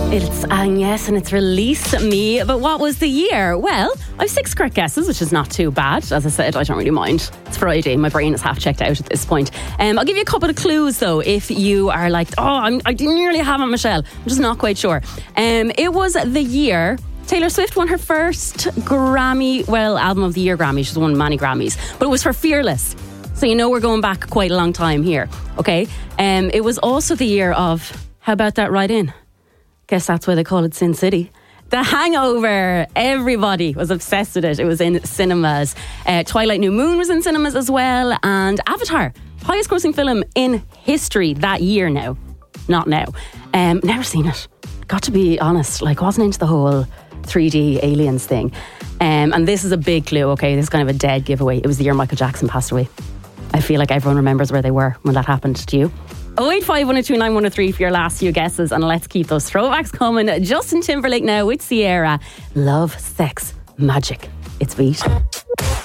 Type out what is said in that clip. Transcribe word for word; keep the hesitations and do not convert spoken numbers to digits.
It's Agnes and it's Release Me. But what was the year? Well, I've six correct guesses, which is not too bad. As I said, I don't really mind. It's Friday. My brain is half checked out at this point. Um, I'll give you a couple of clues, though, if you are like, oh, I'm, I nearly have it, Michelle. I'm just not quite sure. Um, it was the year Taylor Swift won her first Grammy, well, Album of the Year Grammy. She's won many Grammys. But it was for Fearless. So you know we're going back quite a long time here, okay? Um, it was also the year of, how about that Ride In? Guess that's why they call it Sin City. The Hangover. Everybody was obsessed with it. It was in cinemas. Uh, Twilight New Moon was in cinemas as well. And Avatar, highest grossing film in history that year now. Not now. Um, never seen it. Got to be honest, like wasn't into the whole three D aliens thing. Um, and this is a big clue, okay? This is kind of a dead giveaway. It was the year Michael Jackson passed away. I feel like everyone remembers where they were when that happened. Do you? oh eight five, one oh two, nine one oh three for your last few guesses, and let's keep those throwbacks coming. Justin Timberlake now with Sierra. Love, Sex, Magic. It's Beat.